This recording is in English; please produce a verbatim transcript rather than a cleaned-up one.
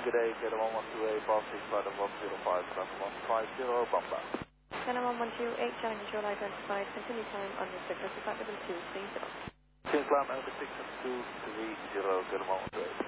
good day, get one one two eight, boss six five one zero five, plus one five zero, Bomba. Channel one one two eight, channel control identified, continue time on the sector, flight level two three zero. Clean climb, over six two three zero, get one one two eight.